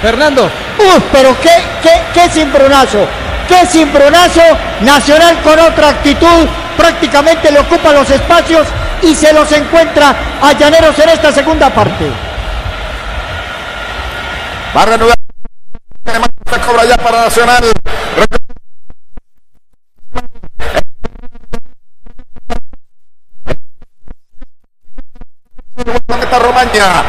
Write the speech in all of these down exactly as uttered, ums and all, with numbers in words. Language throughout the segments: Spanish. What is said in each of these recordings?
Fernando. Uf, pero qué, qué, qué cimbronazo, qué cimbronazo. Nacional con otra actitud, prácticamente le ocupa los espacios y se los encuentra a Llaneros en esta segunda parte. Va a reanudar, se cobra ya para Nacional. Está Romaña.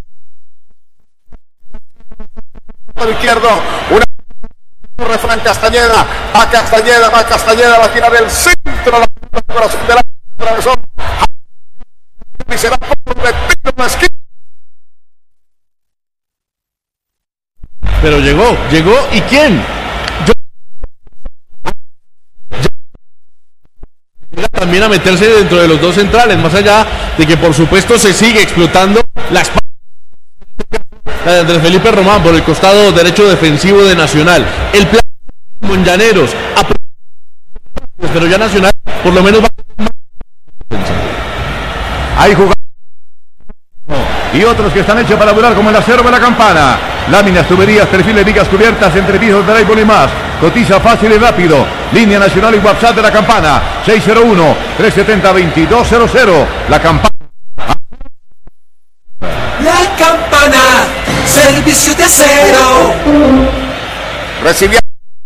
Por izquierdo, una refrán Castañeda, va Castañeda, va Castañeda, va a tirar el centro, la corazón de la travesón. Y se da por de tiro de esquina. Pero llegó, llegó, ¿y quién? Yo... Llega también a meterse dentro de los dos centrales, más allá de que por supuesto se sigue explotando la espalda de Andrés Felipe Román por el costado derecho defensivo de Nacional. El plan con Llaneros, pero ya Nacional por lo menos va. Hay jugadores y otros que están hechos para volar como el acero de la campana. Láminas, tuberías, perfiles, vigas cubiertas, entrepisos de Raibol y más. Cotiza fácil y rápido. Línea nacional y WhatsApp de la campana. seis cero uno, tres siete cero, dos cero cero cero. La campana. La campana. Servicio de acero. Recibió.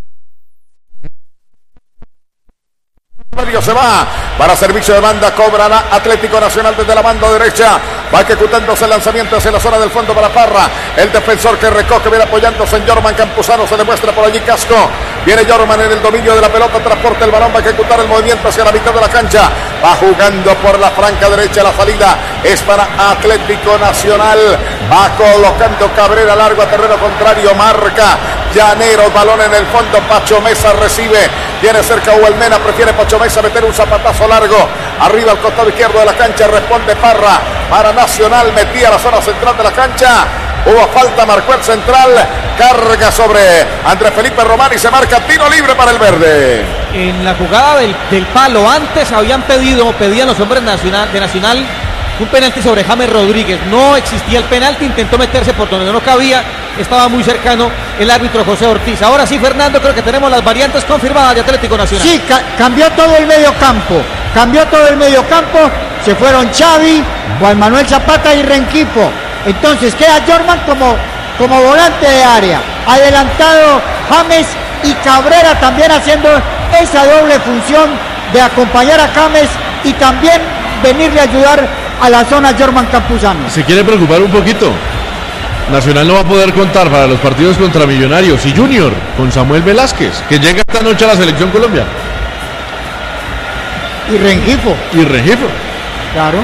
Se va para servicio de banda, cobra la Atlético Nacional desde la banda derecha, va ejecutándose el lanzamiento hacia la zona del fondo para Parra, el defensor que recoge, viene apoyándose en Jorman Campuzano, se demuestra por allí Casco, viene Jorman en el dominio de la pelota, transporta el balón, va a ejecutar el movimiento hacia la mitad de la cancha, va jugando por la franca derecha, la salida es para Atlético Nacional, va colocando Cabrera largo a terreno contrario, marca Llaneros, balón en el fondo, Pacho Mesa recibe, viene cerca Huelmena, prefiere Pacho Mesa meter un zapatazo largo, arriba al costado izquierdo de la cancha, responde Parra, para Nacional, metía la zona central de la cancha, hubo falta, marcó el central, carga sobre Andrés Felipe Román y se marca tiro libre para el verde. En la jugada del, del palo, antes habían pedido, pedían los hombres nacional, de Nacional, un penalti sobre James Rodríguez, no existía el penalti, intentó meterse por donde no cabía, estaba muy cercano el árbitro José Ortiz. Ahora sí, Fernando, creo que tenemos las variantes confirmadas de Atlético Nacional. Sí, ca cambió todo el medio campo, cambió todo el medio campo, se fueron Xavi, Juan Manuel Zapata y Renquipo. Entonces queda Jorman como, como volante de área, adelantado James y Cabrera también haciendo esa doble función de acompañar a James y también venirle a ayudar a la zona Jorman Campuzano. Se quiere preocupar un poquito. Nacional no va a poder contar para los partidos contra Millonarios y Junior con Samuel Velázquez, que llega esta noche a la Selección Colombia. Y Rengifo. Y Rengifo. Claro.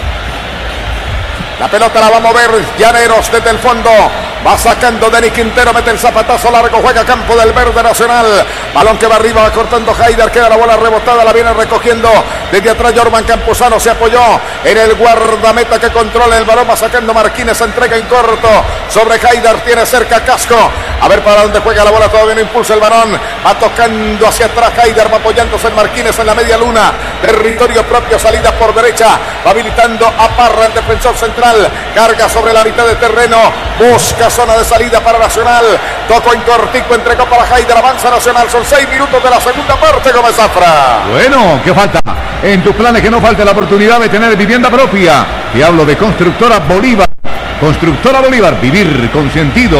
La pelota la va a mover Llaneros desde el fondo. Va sacando Denis Quintero, mete el zapatazo largo, juega campo del verde Nacional. Balón que va arriba, va cortando Haider, queda la bola rebotada, la viene recogiendo desde atrás Jorman Campuzano, se apoyó en el guardameta que controla el balón, va sacando Marquínez, entrega en corto sobre Haider, tiene cerca Casco. A ver para dónde juega la bola, todavía no impulsa el balón, va tocando hacia atrás Haider, va apoyándose en Marquínez en la media luna, territorio propio, salida por derecha, va habilitando a Parra, el defensor central, carga sobre la mitad de terreno, busca zona de salida para Nacional, tocó en cortico, entregó para Haider, avanza Nacional, son seis minutos de la segunda parte, Gómez Zafra. Bueno, ¿qué falta? En tus planes que no falte la oportunidad de tener vivienda propia. Te hablo de Constructora Bolívar. Constructora Bolívar, vivir con sentido.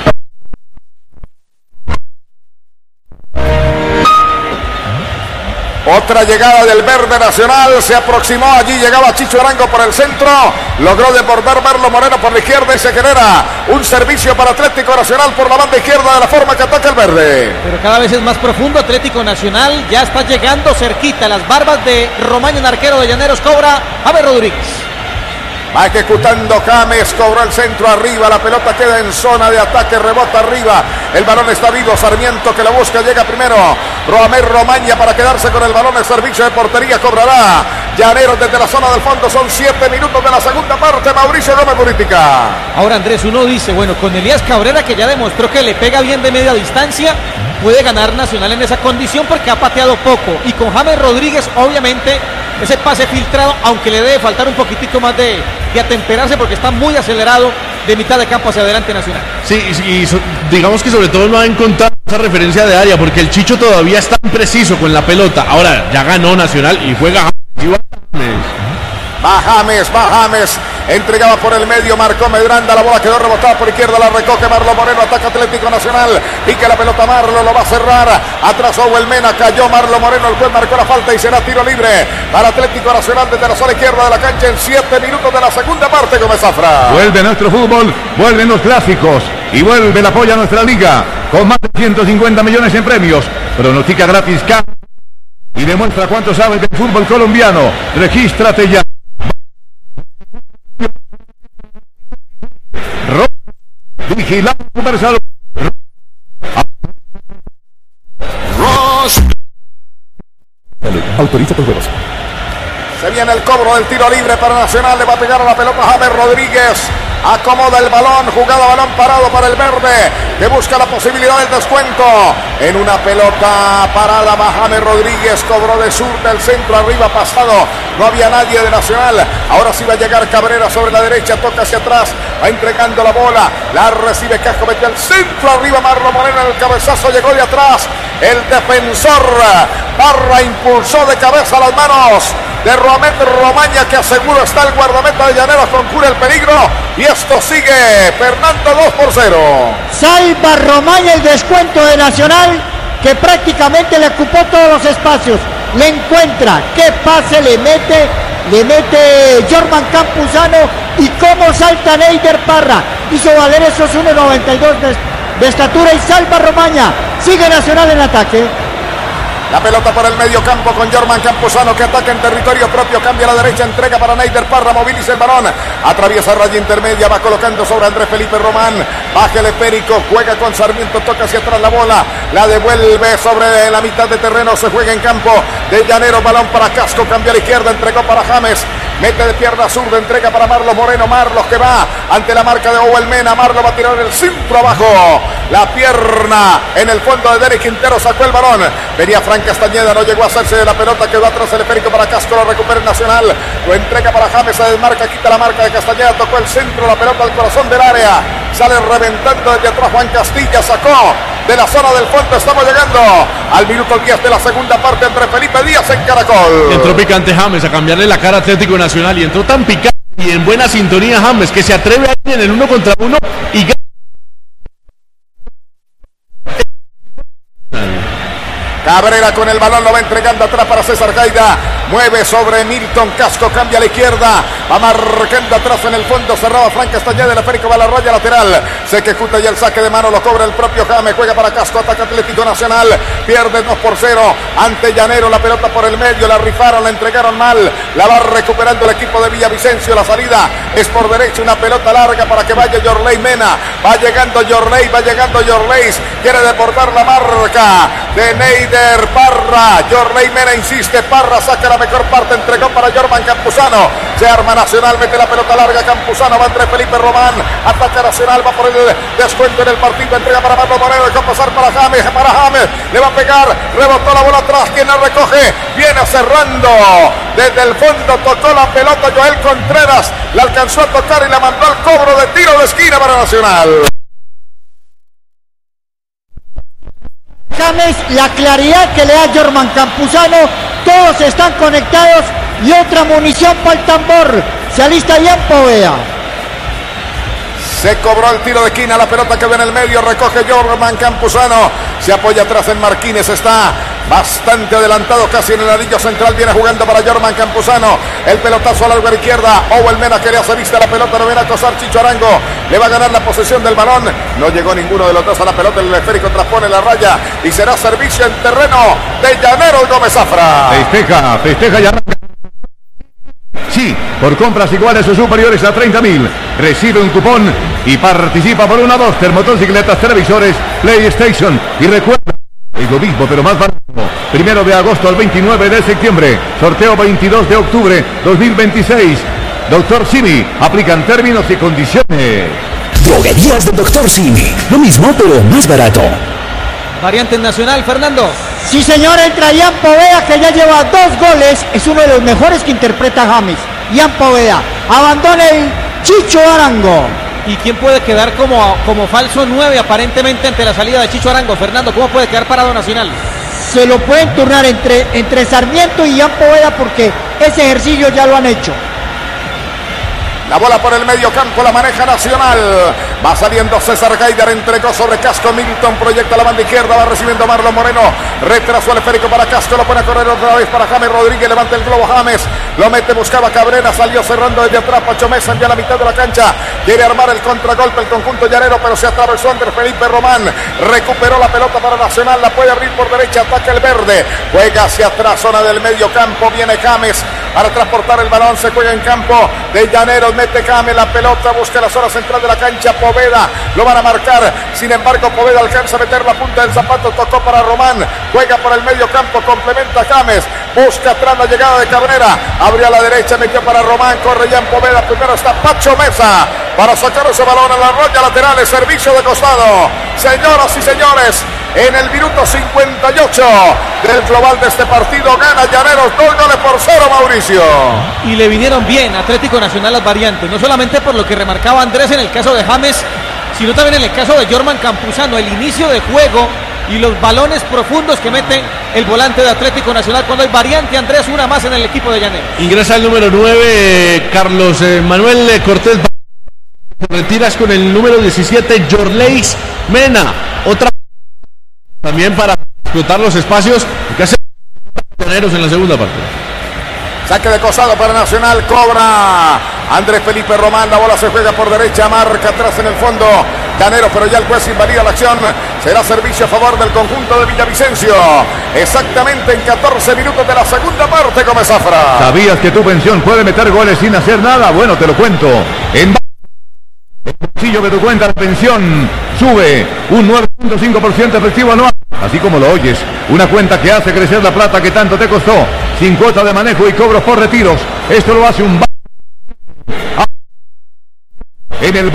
Otra llegada del verde Nacional, se aproximó allí, llegaba Chicho Arango por el centro, logró desbordar Merlo Moreno por la izquierda y se genera un servicio para Atlético Nacional por la banda izquierda de la forma que ataca el verde. Pero cada vez es más profundo Atlético Nacional, ya está llegando cerquita, las barbas de Romaño, el arquero de Llaneros, cobra James Rodríguez. Va ejecutando James, cobró el centro arriba, la pelota queda en zona de ataque, rebota arriba, el balón está vivo, Sarmiento que la busca, llega primero, Roamer Romaña para quedarse con el balón, el servicio de portería cobrará Llaneros desde la zona del fondo, son siete minutos de la segunda parte, Mauricio Gómez Murítica. Ahora Andrés, uno dice, bueno, con Elías Cabrera que ya demostró que le pega bien de media distancia, puede ganar Nacional en esa condición porque ha pateado poco, y con James Rodríguez obviamente ese pase filtrado, aunque le debe faltar un poquitico más de, de atemperarse porque está muy acelerado, de mitad de campo hacia adelante Nacional. Sí, y, y so, digamos que sobre todo no ha encontrado esa referencia de área, porque el Chicho todavía está impreciso con la pelota. Ahora ya ganó Nacional y juega James. Va James, va James, entregaba por el medio, marcó Medranda, la bola quedó rebotada por izquierda, la recoge Marlon Moreno, ataca Atlético Nacional, pique la pelota Marlon, lo va a cerrar, atrás Owen Mena, cayó Marlon Moreno, el juez marcó la falta y será tiro libre para Atlético Nacional desde la zona izquierda de la cancha en siete minutos de la segunda parte. Gómez Zafra. Vuelve nuestro fútbol, vuelven los clásicos y vuelve el apoyo a nuestra liga con más de ciento cincuenta millones en premios. Pronostica gratis K y demuestra cuánto sabes del fútbol colombiano. Regístrate ya. Vigilante Universal. Ross. Autoriza por juegos. Se viene el cobro del tiro libre para Nacional. Le va a pegar a la pelota James Rodríguez. Acomoda el balón, jugada balón parado para el verde, que busca la posibilidad del descuento. En una pelota parada va James Rodríguez, cobró de sur del centro, arriba pasado, no había nadie de Nacional. Ahora sí va a llegar Cabrera sobre la derecha, toca hacia atrás, va entregando la bola, la recibe Casco, metió al centro, arriba Marlon Moreno, en el cabezazo llegó de atrás, el defensor Parra impulsó de cabeza las manos de Romet Romaña, que aseguro está el guardameta de Llaneros, concurre el peligro y esto sigue. Fernando dos por cero. Salva Romaña el descuento de Nacional, que prácticamente le ocupó todos los espacios. Le encuentra, qué pase le mete, le mete Jorman Campuzano y cómo salta Neider Parra. Hizo valer esos uno noventa y dos de, de estatura y salva Romaña. Sigue Nacional en ataque. La pelota por el medio campo con Jorman Campuzano, que ataca en territorio propio, cambia a la derecha, entrega para Neider Parra, moviliza el balón, atraviesa raya intermedia, va colocando sobre Andrés Felipe Román, baja el esférico, juega con Sarmiento, toca hacia atrás la bola, la devuelve sobre la mitad de terreno, se juega en campo de Llanero, balón para Casco, cambia a la izquierda, entregó para James, mete de pierna zurda, entrega para Marlos Moreno, Marlos que va ante la marca de Owen Mena, Marlos va a tirar el centro abajo, la pierna en el fondo de Derek Quintero, sacó el balón, venía Frank Castañeda, no llegó a hacerse de la pelota, quedó atrás el esférico para Casco, lo recupera el Nacional, lo entrega para James, se desmarca, quita la marca de Castañeda, tocó el centro, la pelota al corazón del área, sale reventando desde atrás Juan Castilla, sacó de la zona del fondo, estamos llegando al minuto diez de la segunda parte entre Felipe Díaz en Caracol. Entró picante James a cambiarle la cara a Atlético Nacional y entró tan picante y en buena sintonía James, que se atreve a ir en el uno contra uno y gana. Cabrera con el balón, lo va entregando atrás para César Gaida, mueve sobre Milton Casco, cambia a la izquierda, va marcando atrás en el fondo, cerraba Frank Castañeda, el esférico va a la raya lateral, se ejecuta ya el saque de mano, lo cobra el propio James, juega para Casco, ataca Atlético Nacional, pierde dos por cero ante Llanero, la pelota por el medio, la rifaron, la entregaron mal, la va recuperando el equipo de Villavicencio, la salida es por derecha, una pelota larga para que vaya Yorley Mena, va llegando Yorley, va llegando Yorley, quiere deportar la marca de Neider Parra, Yorley Mena insiste, Parra saca la mejor parte, entregó para Jorman Campuzano, se arma Nacional, mete la pelota larga, Campuzano va entre Felipe Román, ataca Nacional, va por el descuento en el partido, entrega para Marlon Moreno, dejó pasar para James, para James, le va a pegar, rebotó la bola atrás, quien la recoge, viene cerrando, desde el fondo tocó la pelota Joel Contreras, la alcanzó a tocar y la mandó al cobro de tiro de esquina para Nacional. James, la claridad que le da Jorman Campuzano, todos están conectados y otra munición para el tambor, se alista Ian Poveda. Se cobró el tiro de esquina, la pelota quedó en el medio, recoge Jorman Campuzano, se apoya atrás en Marquínez, está bastante adelantado, casi en el anillo central, viene jugando para Jorman Campuzano, el pelotazo a la larga izquierda, Owen Mena que le hace vista la pelota, no viene a acosar Chicho Arango, le va a ganar la posesión del balón, no llegó ninguno de los dos a la pelota, el esférico transpone la raya y será servicio en terreno de Llanero Gómez Zafra. Festeja, festeja y arranca. Sí, por compras iguales o superiores a treinta mil, recibe un cupón y participa por una, dos, termotocicletas, televisores, PlayStation. Y recuerda, es lo mismo pero más barato. Primero de agosto al veintinueve de septiembre, sorteo veintidós de octubre dos mil veintiséis. Doctor Simi, aplican términos y condiciones. Droguerías del Doctor Simi, lo mismo pero más barato. Variante Nacional, Fernando. Sí señor, entra Ian Poveda, que ya lleva dos goles, es uno de los mejores que interpreta James. Ian Poveda, abandona el Chicho Arango. ¿Y quién puede quedar como, como falso nueve aparentemente ante la salida de Chicho Arango? Fernando, ¿cómo puede quedar parado Nacional? Se lo pueden turnar entre, entre Sarmiento y Jan Poveda porque ese ejercicio ya lo han hecho. La bola por el medio campo la maneja Nacional. Va saliendo César Gaider, entregó sobre Casco. Milton proyecta la banda izquierda, va recibiendo Marlon Moreno. Retrasó el esférico para Casco, lo pone a correr otra vez para James Rodríguez. Levanta el globo James, lo mete, buscaba Cabrera, salió cerrando desde atrás. Pacho Mesa ya a la mitad de la cancha. Quiere armar el contragolpe el conjunto llanero, pero se atravesó Andrés Felipe Román. Recuperó la pelota para Nacional, la puede abrir por derecha, ataca el verde. Juega hacia atrás, zona del medio campo. Viene James para transportar el balón, se juega en campo de Llaneros. Mete James la pelota, busca la zona central de la cancha. Poveda lo van a marcar, sin embargo Poveda alcanza a meter la punta del zapato, tocó para Román, juega por el medio campo, complementa James, busca atrás la llegada de Cabrera, abrió a la derecha, metió para Román, corre ya en Poveda, primero está Pacho Mesa para sacar ese balón a la raya lateral, el servicio de costado. Señoras y señores, en el minuto cincuenta y ocho del global de este partido gana Llaneros dos goles por cero, Mauricio. Y le vinieron bien Atlético Nacional las variantes, no solamente por lo que remarcaba Andrés en el caso de James, sino también en el caso de Jorman Campuzano, el inicio de juego y los balones profundos que mete el volante de Atlético Nacional cuando hay variante. Andrés, una más en el equipo de Llaneros. Ingresa el número nueve, Carlos eh, Manuel Cortés. Retiras con el número diecisiete, Jorleis Mena. Otra también para explotar los espacios que hace Llaneros en la segunda parte. Saque de costado para Nacional, cobra Andrés Felipe Román, la bola se juega por derecha, marca atrás en el fondo Llaneros, pero ya el juez invalida la acción, será servicio a favor del conjunto de Villavicencio, exactamente en catorce minutos de la segunda parte, Gómez Zafra. ¿Sabías que tu pensión puede meter goles sin hacer nada? Bueno, te lo cuento. En el bolsillo de tu cuenta la pensión sube un nueve punto cinco por ciento efectivo anual, así como lo oyes, una cuenta que hace crecer la plata que tanto te costó, sin cuota de manejo y cobros por retiros. Esto lo hace un banco en el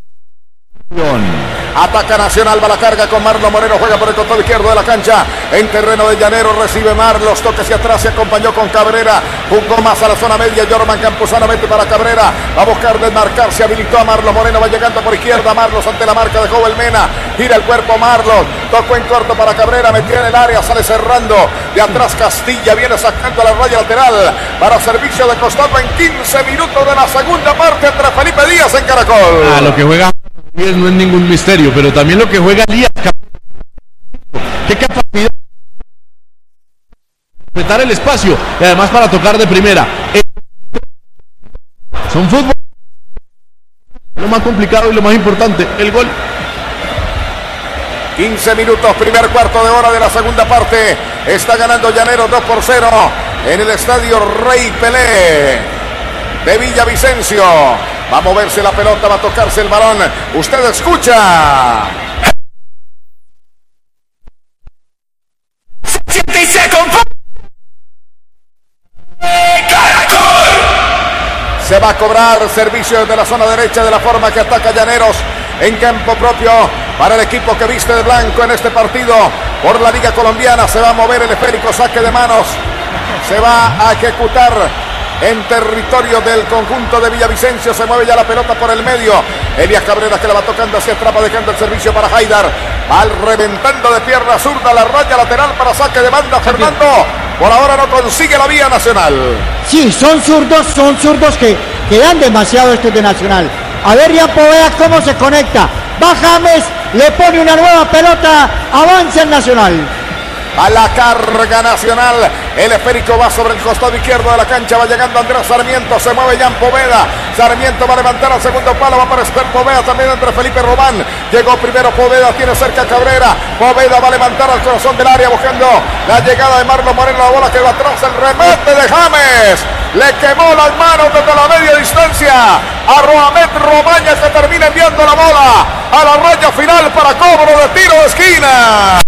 Ataca Nacional, va la carga con Marlon Moreno, juega por el costado izquierdo de la cancha, en terreno de Llaneros, recibe Marlos, toca hacia atrás, se acompañó con Cabrera, jugó más a la zona media, Jorman Campuzano mete para Cabrera, va a buscar desmarcar, se habilitó a Marlos Moreno, va llegando por izquierda, Marlos ante la marca de Jovel Mena, gira el cuerpo Marlos, tocó en corto para Cabrera, metió en el área, sale cerrando, de atrás Castilla, viene sacando a la raya lateral, para servicio de costado en quince minutos de la segunda parte entre Felipe Díaz en Caracol. Ah, lo que juega no es ningún misterio, pero también lo que juega Díaz, qué capacidad de respetar el espacio y además para tocar de primera. Son fútbol, lo más complicado y lo más importante, el gol. quince minutos, primer cuarto de hora de la segunda parte, está ganando Llaneros dos por cero en el estadio Rey Pelé de Villavicencio. Va a moverse la pelota, va a tocarse el balón. Usted escucha. Se va a cobrar servicio desde la zona derecha de la forma que ataca Llaneros en campo propio para el equipo que viste de blanco en este partido por la Liga Colombiana. Se va a mover el esférico, saque de manos. Se va a ejecutar en territorio del conjunto de Villavicencio, se mueve ya la pelota por el medio. Elías Cabrera que la va tocando hacia atrás, va dejando el servicio para Haidar. Al reventando de pierna zurda la raya lateral para saque de banda. Fernando, por ahora no consigue la vía Nacional. Sí, son zurdos, son zurdos que, que dan demasiado estos de Nacional. A ver, Jan Poveda cómo se conecta. Va James, le pone una nueva pelota, avanza el Nacional. A la carga Nacional, el esférico va sobre el costado izquierdo de la cancha, va llegando Andrés Sarmiento, se mueve Jan Poveda, Sarmiento va a levantar al segundo palo, va a aparecer Poveda también entre Felipe Román, llegó primero Poveda, tiene cerca a Cabrera, Poveda va a levantar al corazón del área buscando la llegada de Marlon Moreno, la bola que va atrás, el remate de James, le quemó las manos desde la media distancia a Roamet Romaña que termina enviando la bola a la raya final para cobro de tiro de esquina.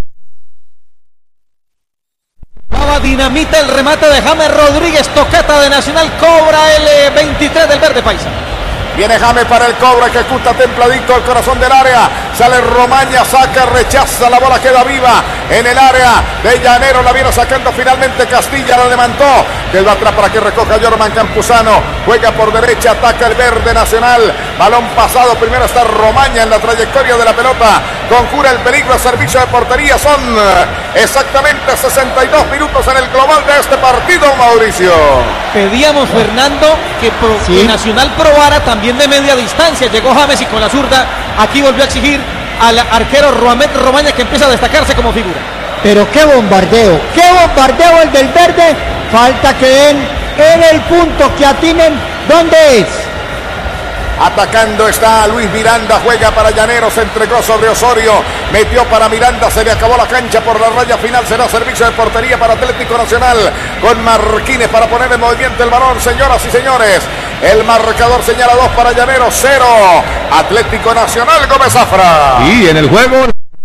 Dinamita el remate de James Rodríguez, tocata de Nacional, cobra el veintitrés del verde paisa. Viene James para el cobro, ejecuta templadito al corazón del área, sale Romaña, saca, rechaza, la bola queda viva en el área de Llanero, la viene sacando finalmente Castilla, la levantó, del va atrás para que recoja Jorman Campuzano, juega por derecha, ataca el verde Nacional, balón pasado, primero está Romaña en la trayectoria de la pelota, conjura el peligro, servicio de portería, son exactamente sesenta y dos minutos en el global de este partido, Mauricio. Pedíamos, Fernando, que, pro, ¿Sí? que Nacional probara también de media distancia, llegó James y con la zurda, aquí volvió a exigir al arquero Roamet Romaña, que empieza a destacarse como figura. Pero qué bombardeo, qué bombardeo el del verde, falta que den en el punto, que atinen dónde es. Atacando está Luis Miranda, juega para Llaneros, se entregó sobre Osorio, metió para Miranda, se le acabó la cancha por la raya final, será servicio de portería para Atlético Nacional, con Marquines para poner en movimiento el balón, señoras y señores, el marcador señala dos para Llaneros, cero, Atlético Nacional, Gómez Zafra. Y en el juego,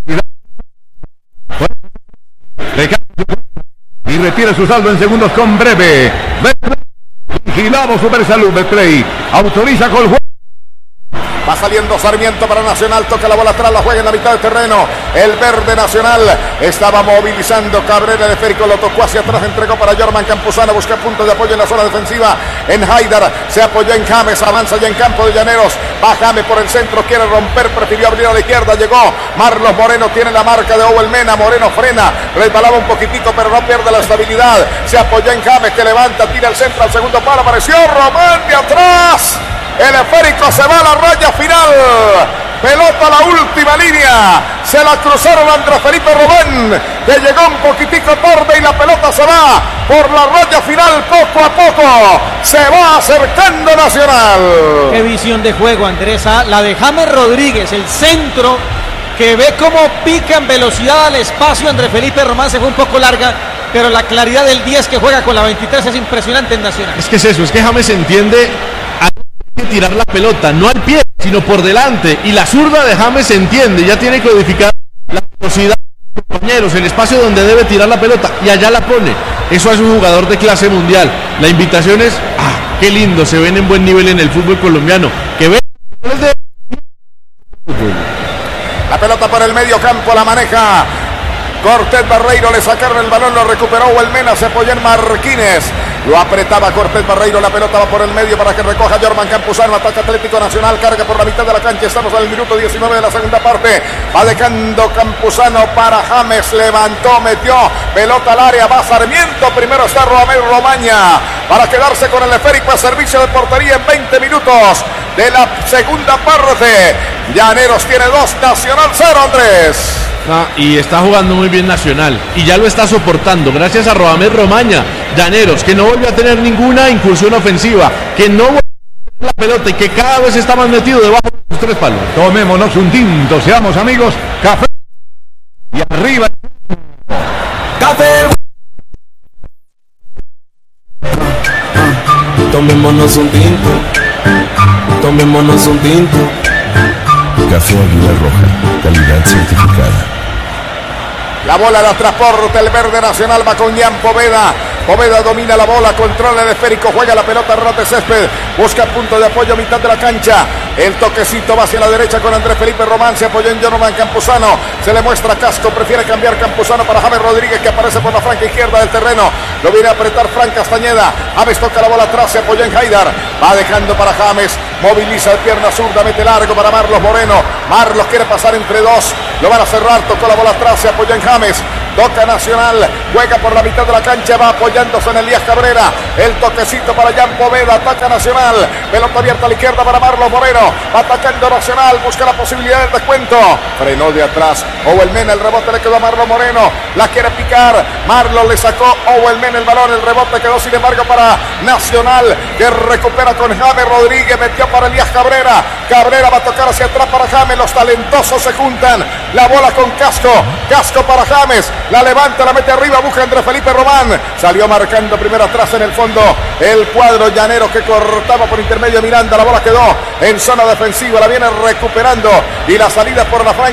y retira su saldo en segundos con breve, vigilado Super Salud de Play, autoriza con el juego. Va saliendo Sarmiento para Nacional, toca la bola atrás, la juega en la mitad del terreno. El verde Nacional estaba movilizando Cabrera, de Férico lo tocó hacia atrás, entregó para Jorman Campuzano, busca punto de apoyo en la zona defensiva. En Haidar, se apoyó en James, avanza ya en campo de Llaneros. Va James por el centro, quiere romper, prefirió abrir a la izquierda, llegó Marlos Moreno, tiene la marca de Owel Mena. Moreno frena, resbalaba un poquitico, pero no pierde la estabilidad. Se apoyó en James, que levanta, tira el centro al segundo palo, apareció Román de atrás. El esférico se va a la raya final. Pelota a la última línea. Se la cruzaron a Andrés Felipe Román, que llegó un poquitico tarde y la pelota se va por la raya final poco a poco. Se va acercando Nacional. Qué visión de juego, Andresa. La de James Rodríguez, el centro, que ve cómo pica en velocidad al espacio. Andrés Felipe Román se fue un poco larga, pero la claridad del diez que juega con la veintitrés es impresionante en Nacional. Es que es eso, es que James entiende a tirar la pelota, no al pie, sino por delante, y la zurda de James se entiende, ya tiene que codificar la velocidad de los compañeros, el espacio donde debe tirar la pelota, y allá la pone. Eso es un jugador de clase mundial. La invitación es, ah, qué lindo, se ven en buen nivel en el fútbol colombiano, que ven de... La pelota por el medio campo, la maneja Cortés Barreiro, le sacaron el balón, lo recuperó Huelmena, se apoyó en Marquines, lo apretaba Cortés Barreiro, la pelota va por el medio para que recoja Jorman Campuzano, ataca Atlético Nacional, carga por la mitad de la cancha, estamos en el minuto diecinueve de la segunda parte, va dejando Campuzano para James, levantó, metió, pelota al área, va Sarmiento, primero está Romero Romaña, para quedarse con el esférico a servicio de portería en veinte minutos de la segunda parte. Llaneros tiene dos, Nacional cero, Andrés. Ah, y está jugando muy bien Nacional y ya lo está soportando gracias a Roamed Romaña. Llaneros, que no volvió a tener ninguna incursión ofensiva, que no volvió a tener la pelota y que cada vez está más metido debajo de los tres palos. Tomémonos un tinto, seamos amigos, café y arriba. Café. Tomémonos un tinto, tomémonos un tinto. Café Águila Roja, calidad certificada. La bola la transporta el verde Nacional, va con Jan Poveda. Poveda domina la bola, controla el esférico, juega la pelota, Rote Césped, busca punto de apoyo a mitad de la cancha. El toquecito va hacia la derecha con Andrés Felipe Román, se apoyó en Jorman Campuzano, se le muestra Casco, prefiere cambiar Campuzano para James Rodríguez, que aparece por la franca izquierda del terreno. Lo viene a apretar Fran Castañeda. James toca la bola atrás, se apoyó en Haidar, va dejando para James, moviliza de pierna zurda, mete largo para Marlos Moreno. Marlos quiere pasar entre dos, lo van a cerrar, tocó la bola atrás, se apoyó en James. Toca Nacional, juega por la mitad de la cancha, va apoyándose en Elías Cabrera. El toquecito para Jan Poveda, ataca Nacional. Pelota abierta a la izquierda para Marlos Moreno. Atacando Nacional, busca la posibilidad del descuento. Frenó de atrás Owel Mena, el rebote le quedó a Marlos Moreno. La quiere picar, Marlos le sacó Owel Mena el balón. El rebote quedó sin embargo para Nacional, que recupera con James Rodríguez. Metió para Elías Cabrera. Cabrera va a tocar hacia atrás para James. Los talentosos se juntan. La bola con Casco. Casco para James. La levanta, la mete arriba, busca Andrés Felipe Román. Salió marcando primero atrás en el fondo el cuadro llanero, que cortaba por intermedio de Miranda. La bola quedó en zona defensiva, la viene recuperando y la salida por la franca